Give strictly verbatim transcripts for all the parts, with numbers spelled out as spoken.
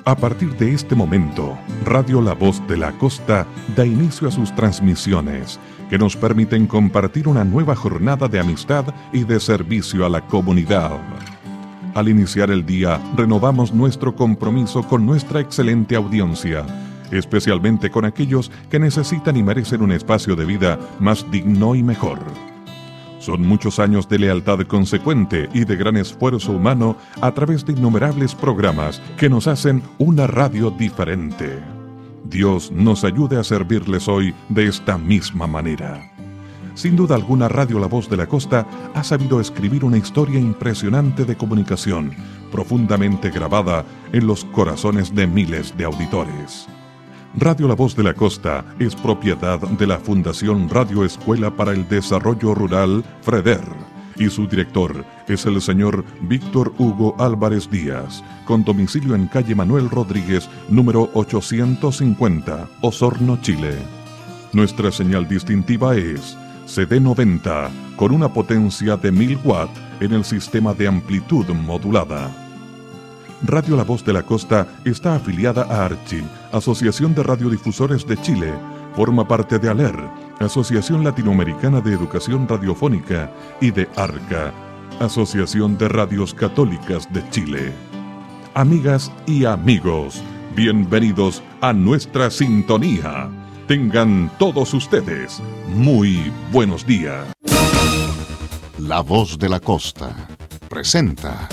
A partir de este momento, Radio La Voz de la Costa da inicio a sus transmisiones, que nos permiten compartir una nueva jornada de amistad y de servicio a la comunidad. Al iniciar el día, renovamos nuestro compromiso con nuestra excelente audiencia, especialmente con aquellos que necesitan y merecen un espacio de vida más digno y mejor. Son muchos años de lealtad consecuente y de gran esfuerzo humano a través de innumerables programas que nos hacen una radio diferente. Dios nos ayude a servirles hoy de esta misma manera. Sin duda alguna, Radio La Voz de la Costa ha sabido escribir una historia impresionante de comunicación, profundamente grabada en los corazones de miles de auditores. Radio La Voz de la Costa es propiedad de la Fundación Radio Escuela para el Desarrollo Rural, FREDER, y su director es el señor Víctor Hugo Álvarez Díaz, con domicilio en calle Manuel Rodríguez, número ochocientos cincuenta, Osorno, Chile. Nuestra señal distintiva es C D noventa, con una potencia de mil watts en el sistema de amplitud modulada. Radio La Voz de la Costa está afiliada a ARCHI, Asociación de Radiodifusores de Chile, forma parte de ALER, Asociación Latinoamericana de Educación Radiofónica, y de ARCA, Asociación de Radios Católicas de Chile. Amigas y amigos, bienvenidos a nuestra sintonía. Tengan todos ustedes muy buenos días. La Voz de la Costa presenta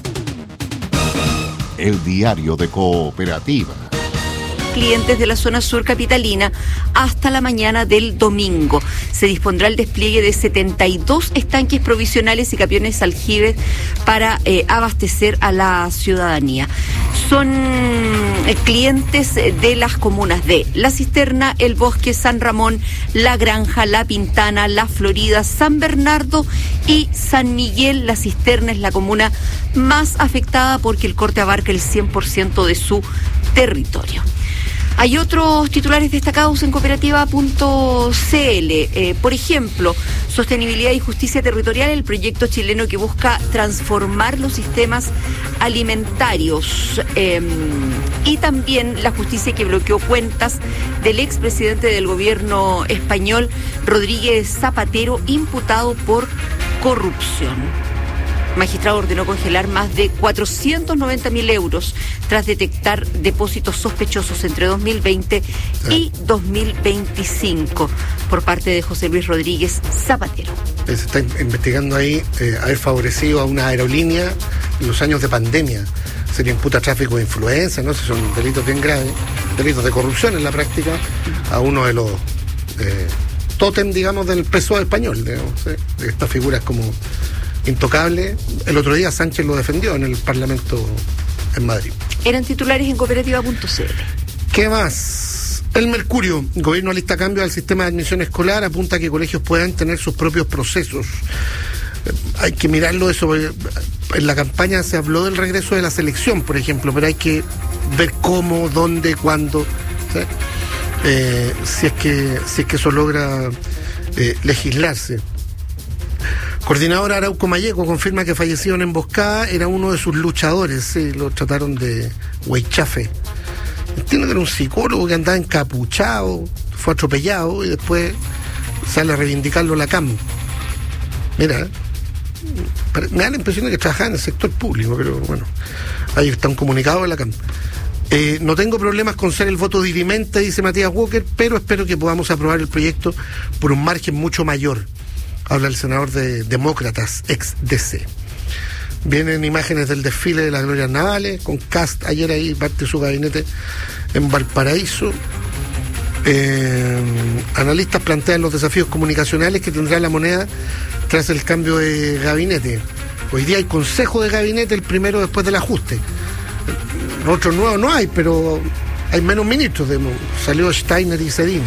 el diario de Cooperativa. Clientes de la zona sur capitalina hasta la mañana del domingo. Se dispondrá el despliegue de setenta y dos estanques provisionales y camiones aljibes para eh, abastecer a la ciudadanía. Son eh, clientes de las comunas de La Cisterna, El Bosque, San Ramón, La Granja, La Pintana, La Florida, San Bernardo y San Miguel. La Cisterna es la comuna más afectada porque el corte abarca el cien por ciento de su territorio. Hay otros titulares destacados en cooperativa punto c l. Eh, por ejemplo, Sostenibilidad y Justicia Territorial, el proyecto chileno que busca transformar los sistemas alimentarios. Eh, y también la justicia que bloqueó cuentas del expresidente del gobierno español, Rodríguez Zapatero, imputado por corrupción. Magistrado ordenó congelar más de cuatrocientos noventa mil euros tras detectar depósitos sospechosos entre dos mil veinte y dos mil veinticinco por parte de José Luis Rodríguez Zapatero. Se está investigando ahí eh, haber favorecido a una aerolínea en los años de pandemia. Se le imputa tráfico de influencia, ¿no? Son delitos bien graves, delitos de corrupción en la práctica, a uno de los eh, tótem, digamos, del P S O E español, digamos, ¿sí? Estas figuras como intocable. El otro día Sánchez lo defendió en el Parlamento en Madrid. Eran titulares en cooperativa punto c l. ¿Qué más? El Mercurio. El gobierno alista cambios al sistema de admisión escolar, apunta a que colegios puedan tener sus propios procesos. Eh, hay que mirarlo eso. En la campaña se habló del regreso de la selección, por ejemplo, pero hay que ver cómo, dónde, cuándo, ¿sí? eh, si es que si es que eso logra eh, legislarse. Coordinador Arauco Mayeco confirma que falleció en emboscada era uno de sus luchadores, sí, lo trataron de huaychafe. Entiendo que era un psicólogo que andaba encapuchado, fue atropellado y después sale a reivindicarlo la C A M. Mira, me da la impresión de que trabajaba en el sector público, pero bueno, ahí está un comunicado de la C A M. Eh, no tengo problemas con ser el voto dirimente, dice Matías Walker, pero espero que podamos aprobar el proyecto por un margen mucho mayor. Habla el senador de Demócratas, ex D C. Vienen imágenes del desfile de las glorias navales, con Kast ayer ahí, parte de su gabinete en Valparaíso. Eh, analistas plantean los desafíos comunicacionales que tendrá la moneda tras el cambio de gabinete. Hoy día hay consejo de gabinete, el primero después del ajuste. Otros nuevos no hay, pero hay menos ministros. De, salió Steiner y Sedini.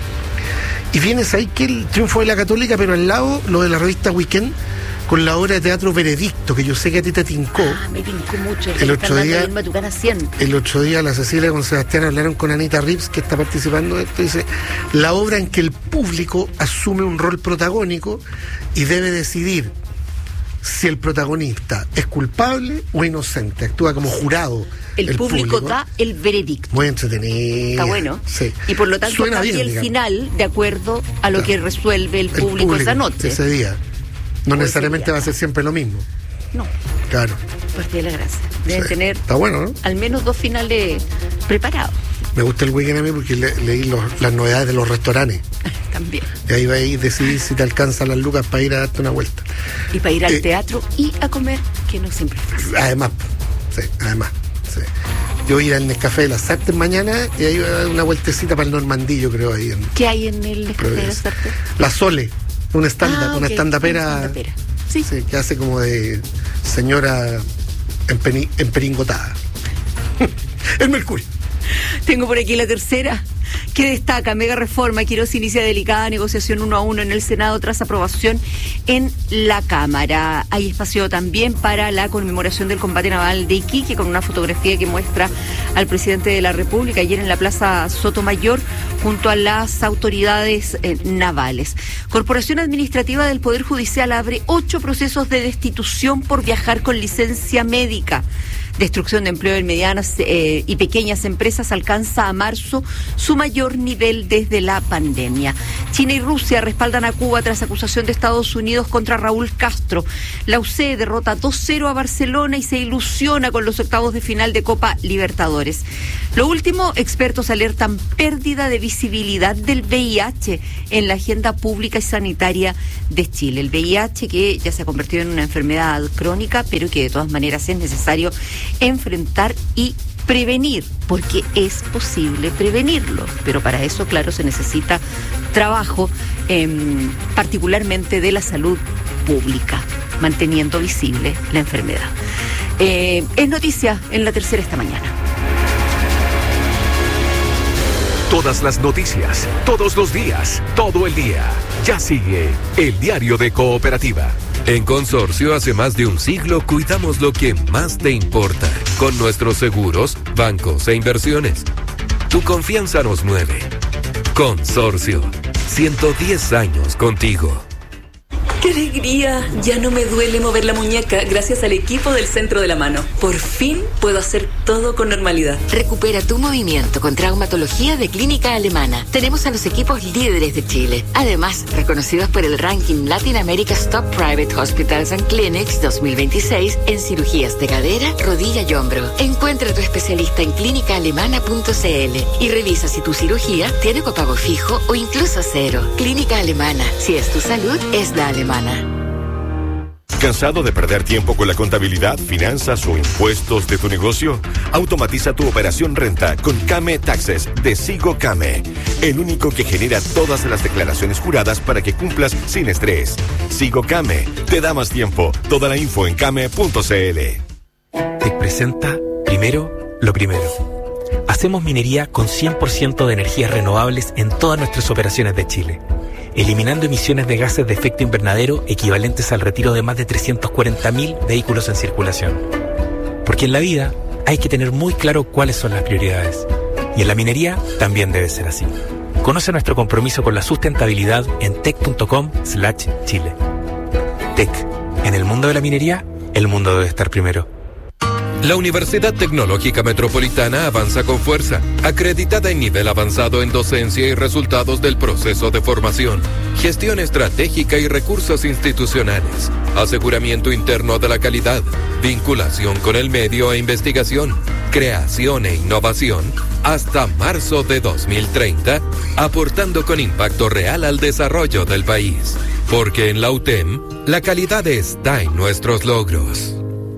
Y vienes ahí que el triunfo de la Católica, pero al lado lo de la revista Weekend, con la obra de teatro Veredicto, que yo sé que a ti te tincó. Ah, me tincó mucho. El otro día, el otro día la Cecilia con Sebastián hablaron con Anita Rips, que está participando de esto, dice, la obra en que el público asume un rol protagónico y debe decidir si el protagonista es culpable o inocente. Actúa como jurado. El, el público, público da el veredicto. Muy entretenido. Está bueno. Sí. Y por lo tanto Suena cambia bien, el digamos. final de acuerdo a lo claro. que resuelve el público, el público esa noche. Ese día. No o necesariamente día. va a ser siempre lo mismo. No. Claro. Parte de la gracia. Deben Sí. tener Está bueno, ¿no? al menos dos finales preparados. Me gusta el weekend a mí porque le, leí los, las novedades de los restaurantes. También. Y ahí va a ir decidir si te alcanzan las lucas para ir a darte una vuelta. Y para ir al Eh, teatro y a comer, que no siempre es fácil. Además, sí, además. Sí. Yo voy a ir al Nescafé de las Artes mañana y ahí va a dar una vueltecita para el Normandillo, creo, ahí en ¿Qué hay en el Nescafé de las Artes? La Sole, una stand-up, Ah, una ok, stand-upera, una stand-upera. Sí. sí, que hace como de señora empeni- emperingotada. El Mercurio. Tengo por aquí la tercera, que destaca: mega reforma. Quirós inicia delicada negociación uno a uno en el Senado tras aprobación en la Cámara. Hay espacio también para la conmemoración del combate naval de Iquique, con una fotografía que muestra al presidente de la República ayer en la Plaza Sotomayor junto a las autoridades eh, navales. Corporación Administrativa del Poder Judicial abre ocho procesos de destitución por viajar con licencia médica. Destrucción de empleo en medianas eh, y pequeñas empresas alcanza a marzo su mayor nivel desde la pandemia. China y Rusia respaldan a Cuba tras acusación de Estados Unidos contra Raúl Castro. La U C derrota dos cero a Barcelona y se ilusiona con los octavos de final de Copa Libertadores. Lo último, expertos alertan pérdida de visibilidad del V I H en la agenda pública y sanitaria de Chile. El V I H, que ya se ha convertido en una enfermedad crónica, pero que de todas maneras es necesario enfrentar y prevenir, porque es posible prevenirlo, pero para eso, claro, se necesita trabajo, eh, particularmente de la salud pública, manteniendo visible la enfermedad. Eh, es noticia en la tercera esta mañana. Todas las noticias, todos los días, todo el día. Ya sigue el Diario de Cooperativa. En Consorcio, hace más de un siglo, cuidamos lo que más te importa con nuestros seguros, bancos e inversiones. Tu confianza nos mueve. Consorcio, ciento diez años contigo. ¡Qué alegría! Ya no me duele mover la muñeca gracias al equipo del Centro de la Mano. Por fin puedo hacer todo con normalidad. Recupera tu movimiento con traumatología de Clínica Alemana. Tenemos a los equipos líderes de Chile. Además, reconocidos por el ranking Latin America's Top Private Hospitals and Clinics dos mil veintiséis en cirugías de cadera, rodilla y hombro. Encuentra a tu especialista en clínica alemana punto c l y revisa si tu cirugía tiene copago fijo o incluso cero. Clínica Alemana. Si es tu salud, es la alemana. ¿Cansado de perder tiempo con la contabilidad, finanzas o impuestos de tu negocio? Automatiza tu operación renta con Came Taxes de Sigo Came, el único que genera todas las declaraciones juradas para que cumplas sin estrés. Sigo Came te da más tiempo. Toda la info en came punto c l. Te presenta primero lo primero. Hacemos minería con cien por ciento de energías renovables en todas nuestras operaciones de Chile, eliminando emisiones de gases de efecto invernadero equivalentes al retiro de más de trescientos cuarenta mil vehículos en circulación. Porque en la vida hay que tener muy claro cuáles son las prioridades. Y en la minería también debe ser así. Conoce nuestro compromiso con la sustentabilidad en tec punto com slash chile. Tec. En el mundo de la minería, el mundo debe estar primero. La Universidad Tecnológica Metropolitana avanza con fuerza, acreditada en nivel avanzado en docencia y resultados del proceso de formación, gestión estratégica y recursos institucionales, aseguramiento interno de la calidad, vinculación con el medio e investigación, creación e innovación, hasta marzo de dos mil treinta, aportando con impacto real al desarrollo del país. Porque en la U T E M, la calidad está en nuestros logros.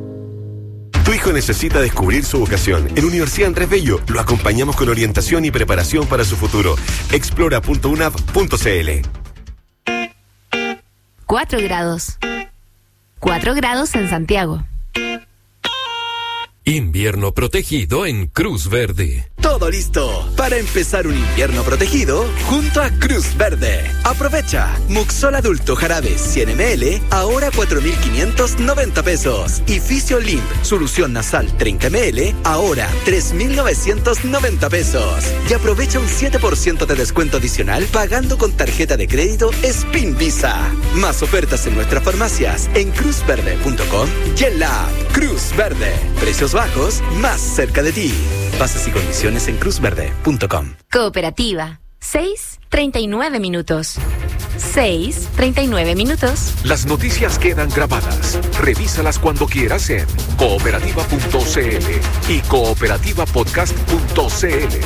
Tu hijo necesita descubrir su vocación. En Universidad Andrés Bello lo acompañamos con orientación y preparación para su futuro. explora punto unap punto c l. Cuatro grados. Cuatro grados en Santiago. Invierno protegido en Cruz Verde. todo listo para empezar un invierno protegido junto a Cruz Verde. Aprovecha Muxol Adulto Jarabe cien mililitros, ahora cuatro mil quinientos noventa pesos. Y Fisiolin Solución Nasal treinta mililitros, ahora tres mil novecientos noventa pesos. Y aprovecha un siete por ciento de descuento adicional pagando con tarjeta de crédito Spin Visa. Más ofertas en nuestras farmacias en cruz verde punto com y en la app Cruz Verde. Precios bajos más cerca de ti. Bases y condiciones en cruz verde punto com. Cooperativa. seis treinta y nueve minutos. seis treinta y nueve minutos. Las noticias quedan grabadas. Revísalas cuando quieras en cooperativa punto c l y cooperativa podcast punto c l.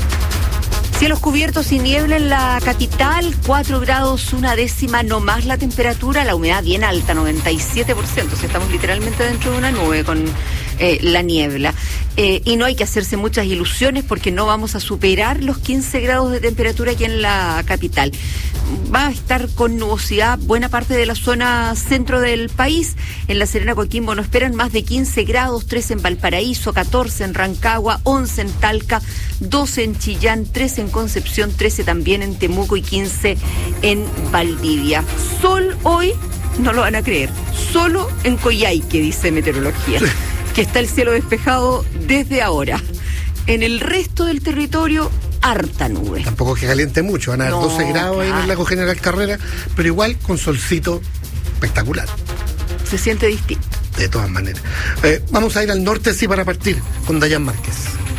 Cielos cubiertos y niebla en la capital, cuatro grados, una décima no más la temperatura, la humedad bien alta, noventa y siete por ciento. O sea, estamos literalmente dentro de una nube con eh, la niebla. Eh, y no hay que hacerse muchas ilusiones porque no vamos a superar los quince grados de temperatura aquí en la capital. Va a estar con nubosidad buena parte de la zona centro del país. En La Serena, Coquimbo no esperan más de quince grados, trece en Valparaíso, catorce en Rancagua, once en Talca, doce en Chillán, trece en Concepción, trece también en Temuco y quince en Valdivia. Sol hoy, no lo van a creer, solo en Coyhaique, dice Meteorología, que está el cielo despejado desde ahora. En el resto del territorio, harta nube. Tampoco que caliente mucho, van a haber no, doce grados ahí en el Lago General Carrera, pero igual con solcito espectacular. Se siente distinto. De todas maneras. Eh, vamos a ir al norte, sí, para partir con Dayan Márquez.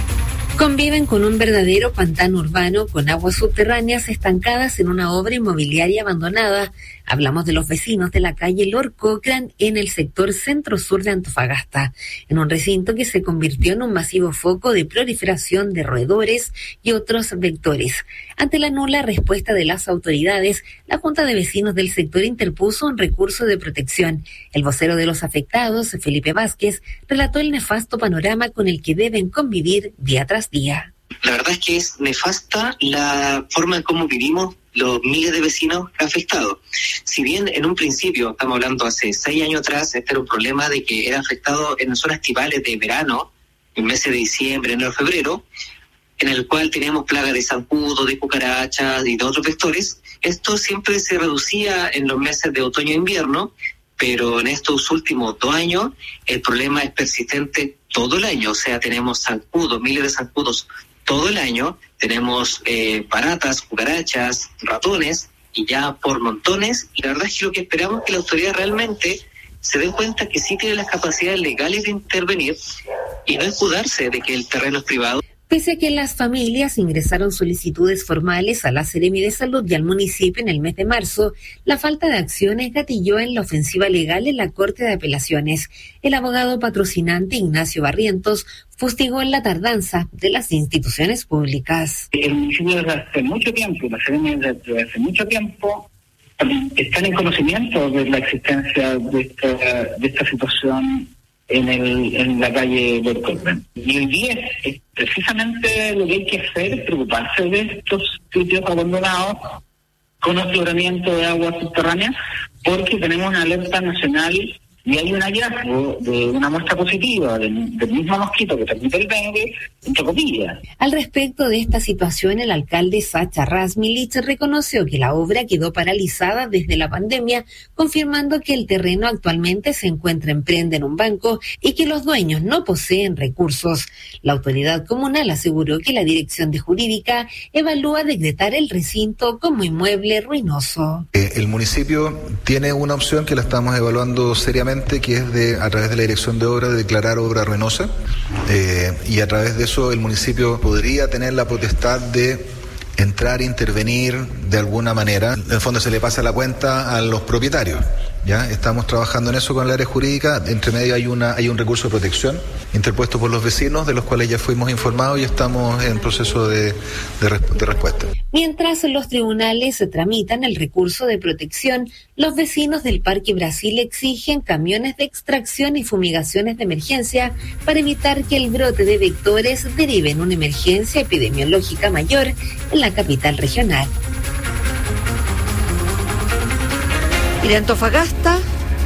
Conviven con un verdadero pantano urbano con aguas subterráneas estancadas en una obra inmobiliaria abandonada. Hablamos de los vecinos de la calle Lord Cochrane en el sector centro-sur de Antofagasta, en un recinto que se convirtió en un masivo foco de proliferación de roedores y otros vectores. Ante la nula respuesta de las autoridades, la Junta de Vecinos del sector interpuso un recurso de protección. El vocero de los afectados, Felipe Vázquez, relató el nefasto panorama con el que deben convivir día tras día. La verdad es que es nefasta la forma en cómo vivimos los miles de vecinos afectados. Si bien en un principio, estamos hablando hace seis años atrás, este era un problema de que era afectado en zonas estivales de verano, en meses de diciembre, enero, febrero, en el cual teníamos plagas de zancudo, de cucarachas y de otros vectores. Esto siempre se reducía en los meses de otoño e invierno, pero en estos últimos dos años el problema es persistente todo el año. O sea, tenemos zancudos, miles de zancudos todo el año, tenemos eh, baratas, cucarachas, ratones, y ya por montones. Y la verdad es que lo que esperamos es que la autoridad realmente se den cuenta que sí tiene las capacidades legales de intervenir y no escudarse de que el terreno es privado. Pese a que las familias ingresaron solicitudes formales a la Seremi de Salud y al municipio en el mes de marzo, la falta de acciones gatilló en la ofensiva legal en la Corte de Apelaciones. El abogado patrocinante Ignacio Barrientos fustigó en la tardanza de las instituciones públicas. El municipio desde hace mucho tiempo, la Seremi desde hace mucho tiempo, están en conocimiento de la existencia de esta, de esta situación en el en la calle Lord Cochrane. Y hoy día es precisamente lo que hay que hacer, es preocuparse de estos sitios abandonados con afloramiento de aguas subterráneas, porque tenemos una alerta nacional y hay un hallazgo de una muestra positiva del, del mismo mosquito que transmite el dengue en Tocopilla. Al respecto de esta situación, el alcalde Sacha Razmilich reconoció que la obra quedó paralizada desde la pandemia, confirmando que el terreno actualmente se encuentra en prenda en un banco y que los dueños no poseen recursos. La autoridad comunal aseguró que la dirección de jurídica evalúa decretar el recinto como inmueble ruinoso. Eh, el municipio tiene una opción que la estamos evaluando seriamente, que es de, a través de la dirección de obra, de declarar obra ruinosa, eh, y a través de eso el municipio podría tener la potestad de entrar e intervenir de alguna manera. En el fondo se le pasa la cuenta a los propietarios. Ya estamos trabajando en eso con el área jurídica. Entre medio hay una hay un recurso de protección interpuesto por los vecinos, de los cuales ya fuimos informados y estamos en proceso de, de, de respuesta. Mientras los tribunales tramitan el recurso de protección, los vecinos del Parque Brasil exigen camiones de extracción y fumigaciones de emergencia para evitar que el brote de vectores derive en una emergencia epidemiológica mayor en la capital regional. Y de Antofagasta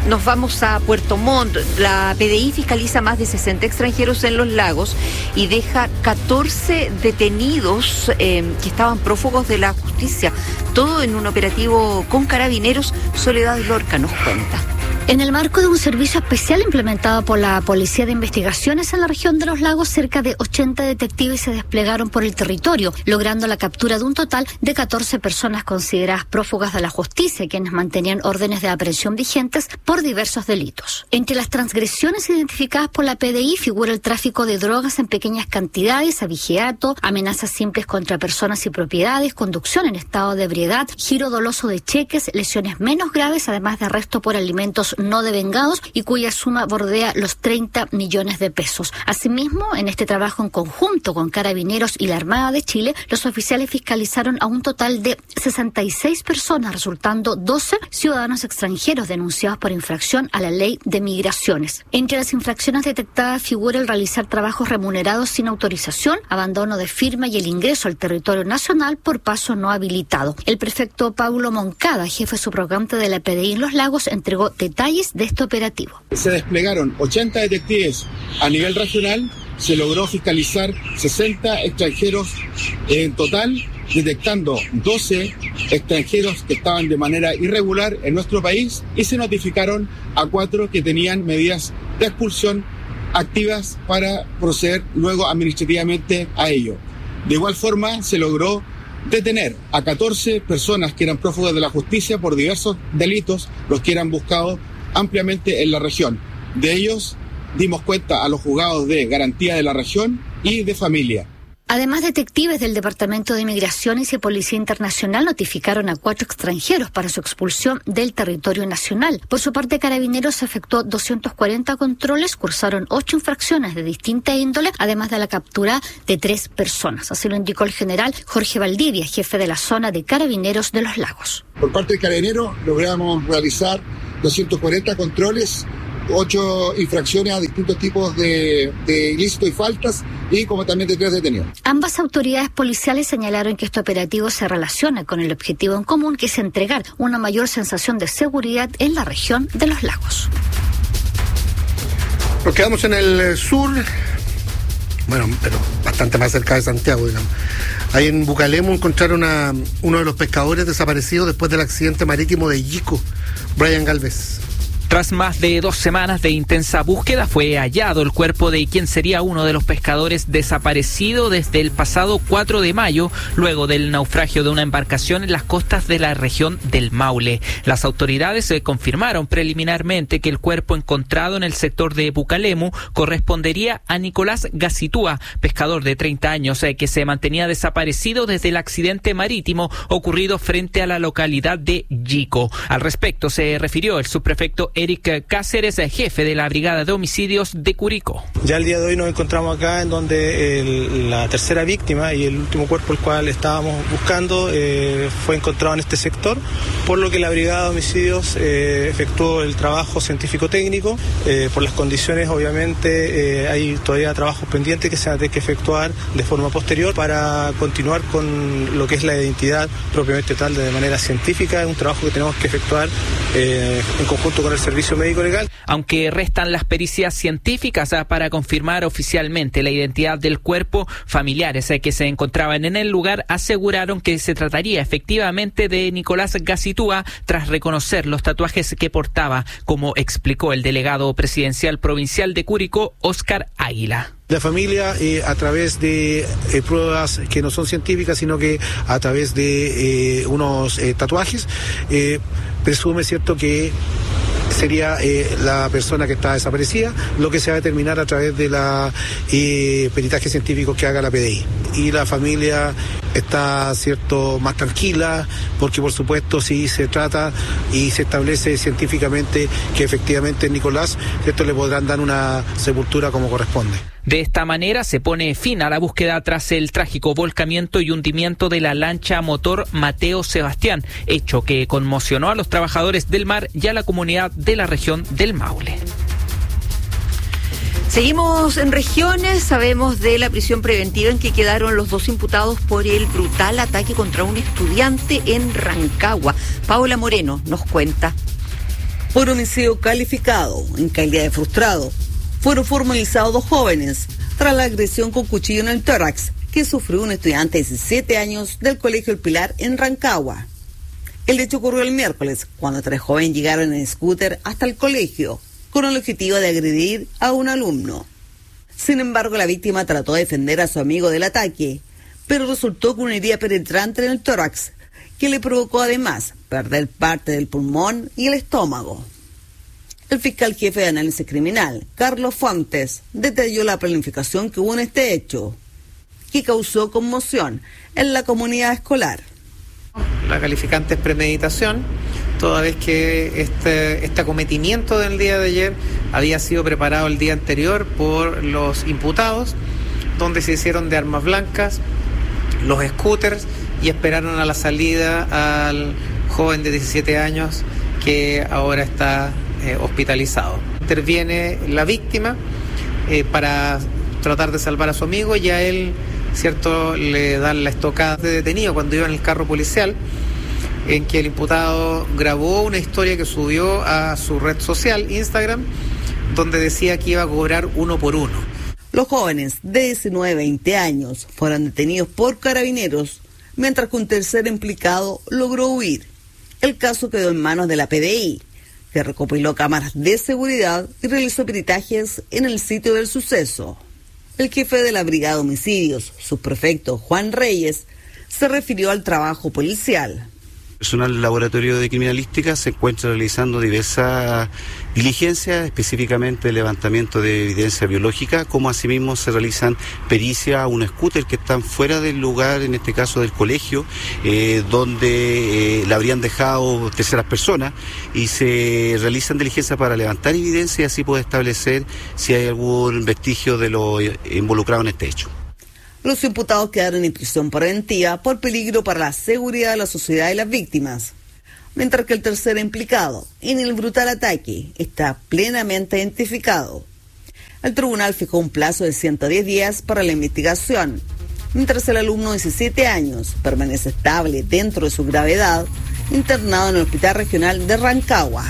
Nos vamos a Puerto Montt. La P D I fiscaliza más de sesenta extranjeros en los lagos y deja catorce detenidos eh, que estaban prófugos de la justicia. Todo en un operativo con carabineros. Soledad Lorca nos cuenta. En el marco de un servicio especial implementado por la Policía de Investigaciones en la región de los lagos, cerca de ochenta detectives se desplegaron por el territorio, logrando la captura de un total de catorce personas consideradas prófugas de la justicia, quienes mantenían órdenes de aprehensión vigentes por diversos delitos. Entre las transgresiones identificadas por la P D I figura el tráfico de drogas en pequeñas cantidades, abigeato, amenazas simples contra personas y propiedades, conducción en estado de ebriedad, giro doloso de cheques, lesiones menos graves, además de arresto por alimentos no devengados y cuya suma bordea los treinta millones de pesos. Asimismo, en este trabajo en conjunto con Carabineros y la Armada de Chile, los oficiales fiscalizaron a un total de sesenta y seis personas, resultando doce ciudadanos extranjeros denunciados por infracción a la ley de migraciones. Entre las infracciones detectadas figura el realizar trabajos remunerados sin autorización, abandono de firma y el ingreso al territorio nacional por paso no habilitado. El prefecto Paulo Moncada, jefe subrogante de la P D I en los lagos, entregó detalles de este operativo. Se desplegaron ochenta detectives a nivel regional, se logró fiscalizar sesenta extranjeros en total, detectando doce extranjeros que estaban de manera irregular en nuestro país y se notificaron a cuatro que tenían medidas de expulsión activas para proceder luego administrativamente a ello. De igual forma, se logró detener a catorce personas que eran prófugas de la justicia por diversos delitos, los que eran buscados ampliamente en la región. De ellos dimos cuenta a los juzgados de garantía de la región y de familia. Además, detectives del Departamento de Migraciones y Policía Internacional notificaron a cuatro extranjeros para su expulsión del territorio nacional. Por su parte, Carabineros efectuó doscientos cuarenta controles, cursaron ocho infracciones de distinta índole, además de la captura de tres personas. Así lo indicó el general Jorge Valdivia, jefe de la zona de Carabineros de los Lagos. Por parte de Carabineros logramos realizar doscientos cuarenta controles, ocho infracciones a distintos tipos de, de ilícitos y faltas, y como también de tres detenidos. Ambas autoridades policiales señalaron que este operativo se relaciona con el objetivo en común, que es entregar una mayor sensación de seguridad en la región de los lagos. Nos quedamos en el sur, bueno, pero bastante más cerca de Santiago, digamos. Ahí en Bucalemo encontraron a uno de los pescadores desaparecidos después del accidente marítimo de Yico, Brian Galvez. Tras más de dos semanas de intensa búsqueda, fue hallado el cuerpo de quien sería uno de los pescadores desaparecido desde el pasado cuatro de mayo, luego del naufragio de una embarcación en las costas de la región del Maule. Las autoridades eh, confirmaron preliminarmente que el cuerpo encontrado en el sector de Bucalemu correspondería a Nicolás Gacitúa, pescador de treinta años, eh, que se mantenía desaparecido desde el accidente marítimo ocurrido frente a la localidad de Yico. Al respecto se refirió el subprefecto Eric Cáceres, jefe de la Brigada de Homicidios de Curicó. Ya el día de hoy nos encontramos acá en donde el, la tercera víctima y el último cuerpo el cual estábamos buscando eh, fue encontrado en este sector, por lo que la Brigada de Homicidios eh, efectuó el trabajo científico-técnico. Eh, por las condiciones, obviamente, eh, hay todavía trabajos pendientes que se van a tener que efectuar de forma posterior para continuar con lo que es la identidad propiamente tal de manera científica. Es un trabajo que tenemos que efectuar eh, en conjunto con el Servicio Médico Legal. Aunque restan las pericias científicas para confirmar oficialmente la identidad del cuerpo, familiares que se encontraban en el lugar aseguraron que se trataría efectivamente de Nicolás Gacitúa tras reconocer los tatuajes que portaba, como explicó el delegado presidencial provincial de Curicó, Óscar Águila. La familia, eh, a través de eh, pruebas que no son científicas, sino que a través de eh, unos eh, tatuajes, eh, presume, cierto, que sería eh, la persona que está desaparecida, lo que se va a determinar a través de la eh, peritaje científico que haga la P D I. Y la familia está, cierto, más tranquila, porque por supuesto si se trata y se establece científicamente que efectivamente es Nicolás, cierto, le podrán dar una sepultura como corresponde. De esta manera se pone fin a la búsqueda tras el trágico volcamiento y hundimiento de la lancha motor Mateo Sebastián, hecho que conmocionó a los trabajadores del mar y a la comunidad de la región del Maule. Seguimos en regiones, sabemos de la prisión preventiva en que quedaron los dos imputados por el brutal ataque contra un estudiante en Rancagua. Paola Moreno nos cuenta. Por homicidio calificado, en calidad de frustrado, fueron formalizados dos jóvenes tras la agresión con cuchillo en el tórax que sufrió un estudiante de diecisiete años del Colegio El Pilar en Rancagua. El hecho ocurrió el miércoles, cuando tres jóvenes llegaron en scooter hasta el colegio, con el objetivo de agredir a un alumno. Sin embargo, la víctima trató de defender a su amigo del ataque, pero resultó con una herida penetrante en el tórax, que le provocó además perder parte del pulmón y el estómago. El fiscal jefe de análisis criminal, Carlos Fuentes, detalló la planificación que hubo en este hecho, que causó conmoción en la comunidad escolar. La calificante es premeditación, toda vez que este, este acometimiento del día de ayer había sido preparado el día anterior por los imputados, donde se hicieron de armas blancas los scooters y esperaron a la salida al joven de diecisiete años que ahora está eh, hospitalizado. Interviene la víctima eh, para tratar de salvar a su amigo y a él, cierto, le dan la estocada de detenido cuando iba en el carro policial, en que el imputado grabó una historia que subió a su red social, Instagram, donde decía que iba a cobrar uno por uno. Los jóvenes de diecinueve a veinte años fueron detenidos por carabineros, mientras que un tercer implicado logró huir. El caso quedó en manos de la P D I, que recopiló cámaras de seguridad y realizó peritajes en el sitio del suceso. El jefe de la Brigada de Homicidios, subprefecto Juan Reyes, se refirió al trabajo policial. El personal del laboratorio de criminalística se encuentra realizando diversas diligencias, específicamente el levantamiento de evidencia biológica, como asimismo se realizan pericias a un scooter que están fuera del lugar, en este caso del colegio, eh, donde eh, la habrían dejado terceras personas, y se realizan diligencias para levantar evidencia y así poder establecer si hay algún vestigio de lo involucrado en este hecho. Los imputados quedaron en prisión preventiva por peligro para la seguridad de la sociedad y las víctimas, mientras que el tercer implicado en el brutal ataque está plenamente identificado. El tribunal fijó un plazo de ciento diez días para la investigación, mientras el alumno de diecisiete años permanece estable dentro de su gravedad, internado en el Hospital Regional de Rancagua.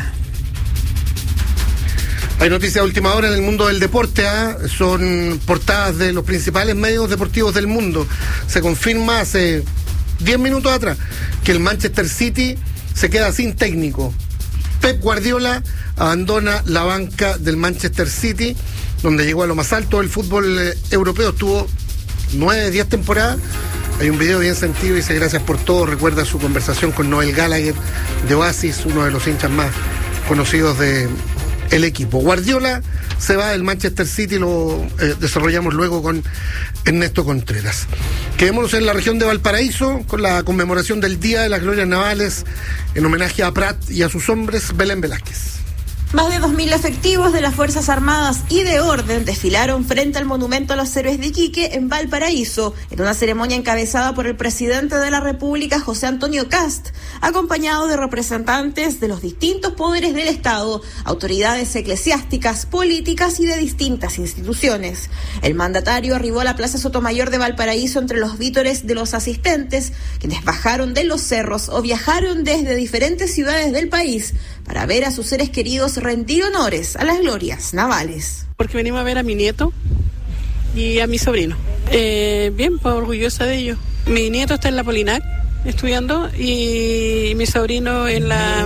Hay noticias de última hora en el mundo del deporte, ¿eh? Son portadas de los principales medios deportivos del mundo. Se confirma hace diez minutos atrás que el Manchester City se queda sin técnico. Pep Guardiola abandona la banca del Manchester City, donde llegó a lo más alto del fútbol eh, europeo. Estuvo nueve, diez temporadas. Hay un video bien sentido, dice gracias por todo. Recuerda su conversación con Noel Gallagher de Oasis, uno de los hinchas más conocidos de el equipo. Guardiola se va del Manchester City, lo eh, desarrollamos luego con Ernesto Contreras. Quedémonos en la región de Valparaíso con la conmemoración del Día de las Glorias Navales en homenaje a Prat y a sus hombres. Belén Velázquez. Más de dos mil efectivos de las Fuerzas Armadas y de Orden desfilaron frente al Monumento a los Héroes de Iquique en Valparaíso, en una ceremonia encabezada por el presidente de la República, José Antonio Kast, acompañado de representantes de los distintos poderes del Estado, autoridades eclesiásticas, políticas y de distintas instituciones. El mandatario arribó a la Plaza Sotomayor de Valparaíso entre los vítores de los asistentes, quienes bajaron de los cerros o viajaron desde diferentes ciudades del país para ver a sus seres queridos rendir honores a las glorias navales. Porque venimos a ver a mi nieto y a mi sobrino. Eh, bien, pues orgullosa de ellos. Mi nieto está en la Polinac estudiando y mi sobrino en la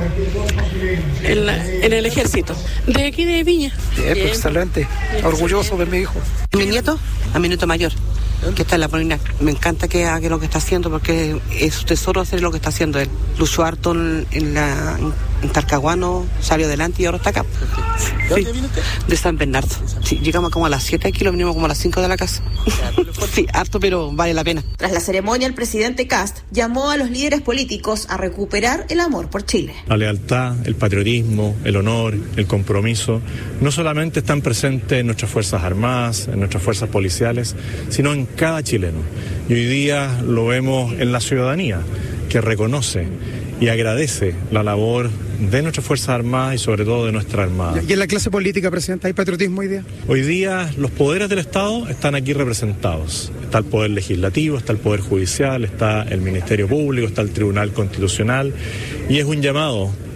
en, la, en el ejército. De aquí de Viña. Bien, bien, pues excelente. Bien, orgulloso de mi hijo. Mi nieto, a mi nieto mayor, que está en la Polinac. Me encanta que haga lo que está haciendo porque es un tesoro hacer lo que está haciendo él. Luchó harto en, en la en Talcahuano, salió adelante y ahora está acá. ¿De dónde viene usted? De San Bernardo. Sí, llegamos como a las siete aquí, lo venimos como a las cinco de la casa. Sí, harto, pero vale la pena. Tras la ceremonia, el presidente Kast llamó a los líderes políticos a recuperar el amor por Chile. La lealtad, el patriotismo, el honor, el compromiso, no solamente están presentes en nuestras Fuerzas Armadas, en nuestras fuerzas policiales, sino en cada chileno. Y hoy día lo vemos en la ciudadanía, que reconoce y agradece la labor de nuestras Fuerzas Armadas y sobre todo de nuestra Armada. ¿Y en la clase política, presidente, hay patriotismo hoy día? Hoy día los poderes del Estado están aquí representados. Está el Poder Legislativo, está el Poder Judicial, está el Ministerio Público, está el Tribunal Constitucional y es un llamado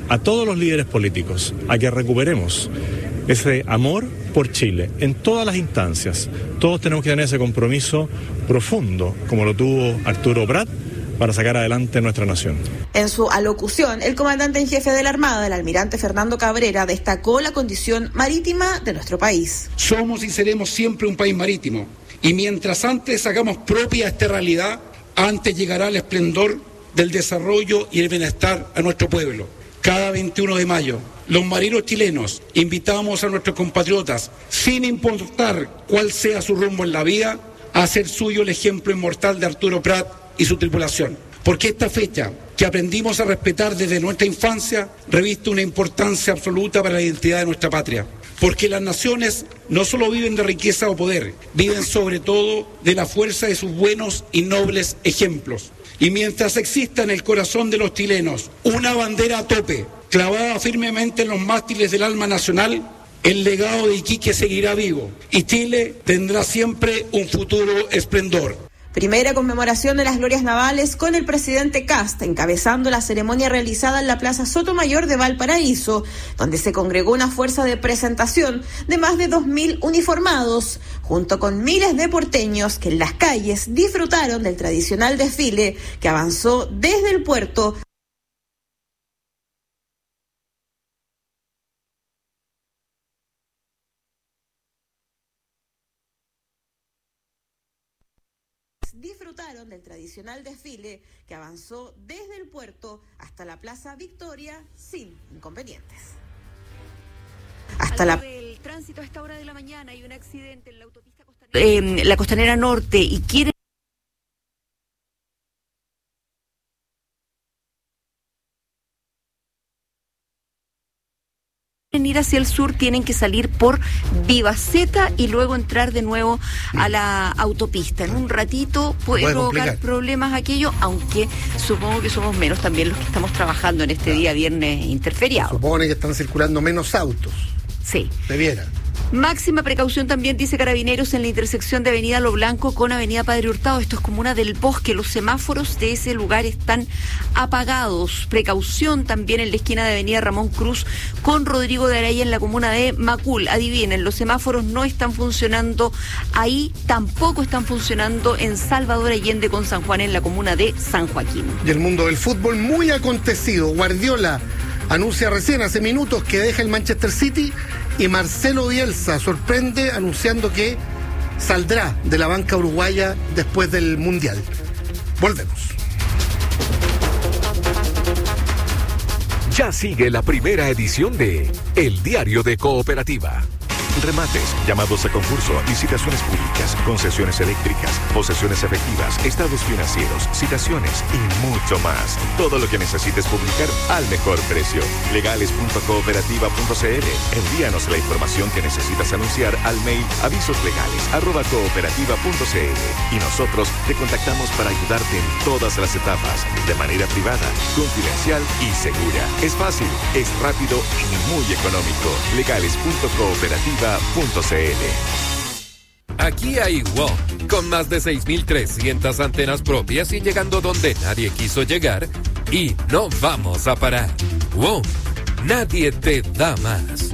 a todos los líderes políticos a que recuperemos ese amor por Chile en todas las instancias. Todos tenemos que tener ese compromiso profundo, como lo tuvo Arturo Prat, para sacar adelante nuestra nación. En su alocución, el comandante en jefe de la Armada, el almirante Fernando Cabrera, destacó la condición marítima de nuestro país. Somos y seremos siempre un país marítimo, y mientras antes hagamos propia esta realidad, antes llegará el esplendor del desarrollo y el bienestar a nuestro pueblo. Cada veintiuno de mayo, los marinos chilenos invitamos a nuestros compatriotas, sin importar cuál sea su rumbo en la vida, a hacer suyo el ejemplo inmortal de Arturo Prat y su tripulación. Porque esta fecha, que aprendimos a respetar desde nuestra infancia, reviste una importancia absoluta para la identidad de nuestra patria. Porque las naciones no solo viven de riqueza o poder, viven sobre todo de la fuerza de sus buenos y nobles ejemplos. Y mientras exista en el corazón de los chilenos una bandera a tope, clavada firmemente en los mástiles del alma nacional, el legado de Iquique seguirá vivo y Chile tendrá siempre un futuro esplendor. Primera conmemoración de las glorias navales con el presidente Kast, encabezando la ceremonia realizada en la Plaza Sotomayor de Valparaíso, donde se congregó una fuerza de presentación de más de dos mil uniformados, junto con miles de porteños que en las calles disfrutaron del tradicional desfile que avanzó desde el puerto disfrutaron del tradicional desfile que avanzó desde el puerto hasta la Plaza Victoria sin inconvenientes. Hasta la... El tránsito a esta hora de la mañana, hay un accidente en la autopista costanera, eh, la Costanera Norte, y quieren ir hacia el sur, tienen que salir por Vivaceta y luego entrar de nuevo a la autopista. En un ratito puede, puede provocar complicar. problemas aquello, aunque supongo que somos menos también los que estamos trabajando en este claro. día viernes interferiado. Supone que están circulando menos autos. Sí. Debiera. Máxima precaución también, dice Carabineros, en la intersección de Avenida Lo Blanco con Avenida Padre Hurtado. Esto es Comuna del Bosque. Los semáforos de ese lugar están apagados. Precaución también en la esquina de Avenida Ramón Cruz con Rodrigo de Araya en la comuna de Macul. Adivinen, los semáforos no están funcionando ahí, tampoco están funcionando en Salvador Allende con San Juan en la comuna de San Joaquín. Y el mundo del fútbol muy acontecido. Guardiola anuncia recién hace minutos que deja el Manchester City y Marcelo Bielsa sorprende anunciando que saldrá de la banca uruguaya después del Mundial. Volvemos. Ya sigue la primera edición de El Diario de Cooperativa. Remates, llamados a concurso, licitaciones públicas, concesiones eléctricas, posesiones efectivas, estados financieros, citaciones y mucho más. Todo lo que necesites publicar al mejor precio. legales punto cooperativa punto c l. Envíanos la información que necesitas anunciar al mail avisoslegales arroba cooperativa punto c l y nosotros te contactamos para ayudarte en todas las etapas, de manera privada, confidencial y segura. Es fácil, es rápido y muy económico. legales punto cooperativa punto c l. Aquí hay WOM, con más de seis mil trescientas antenas propias y llegando donde nadie quiso llegar, y no vamos a parar. WOM, nadie te da más.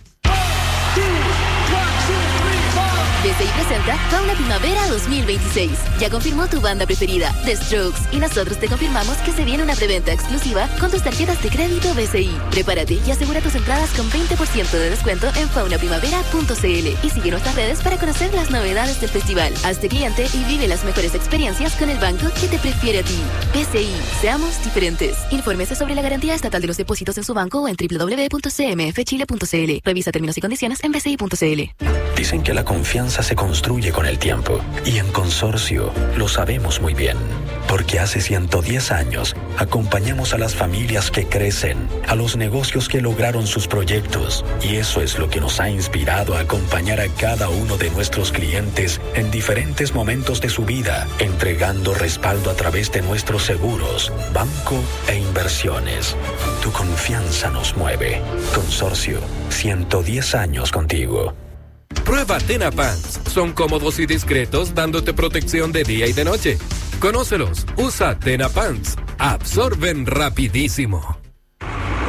B C I presenta Fauna Primavera dos mil veintiséis. Ya confirmó tu banda preferida, The Strokes, y nosotros te confirmamos que se viene una preventa exclusiva con tus tarjetas de crédito B C I. Prepárate y asegura tus entradas con veinte por ciento de descuento en fauna primavera punto c l y sigue nuestras redes para conocer las novedades del festival. Hazte cliente y vive las mejores experiencias con el banco que te prefiere a ti. B C I, seamos diferentes. Infórmese sobre la garantía estatal de los depósitos en su banco o en doble u doble u doble u punto c m f chile punto c l. Revisa términos y condiciones en b c i punto c l. Dicen que la confianza se construye con el tiempo, y en Consorcio lo sabemos muy bien, porque hace ciento diez años acompañamos a las familias que crecen, a los negocios que lograron sus proyectos, y eso es lo que nos ha inspirado a acompañar a cada uno de nuestros clientes en diferentes momentos de su vida, entregando respaldo a través de nuestros seguros, banco e inversiones. Tu confianza nos mueve. Consorcio, ciento diez años contigo. Prueba Tena Pants. Son cómodos y discretos, dándote protección de día y de noche. Conócelos. Usa Tena Pants. Absorben rapidísimo.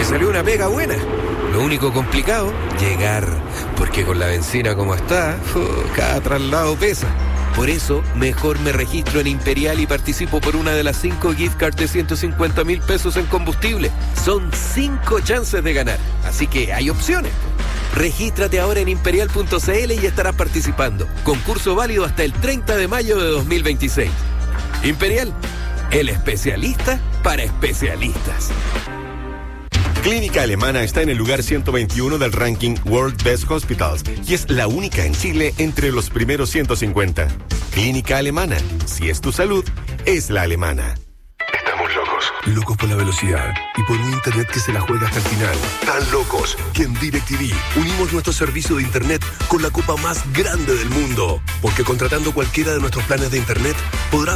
me salió una pega buena. Lo único complicado, llegar, porque con la benzina como está, uh, cada traslado pesa. Por eso, mejor me registro en Imperial y participo por una de las cinco gift cards de ciento cincuenta mil pesos en combustible. Son cinco chances de ganar, así que hay opciones. Regístrate ahora en imperial punto c l y estarás participando. Concurso válido hasta el treinta de mayo de dos mil veintiséis. Imperial, el especialista para especialistas. Clínica Alemana está en el lugar ciento veintiuno del ranking World Best Hospitals y es la única en Chile entre los primeros ciento cincuenta. Clínica Alemana, si es tu salud, es la alemana. Estamos locos. Locos por la velocidad y por un internet que se la juega hasta el final. Tan locos que en DirecTV unimos nuestro servicio de internet con la copa más grande del mundo. Porque contratando cualquiera de nuestros planes de internet podrá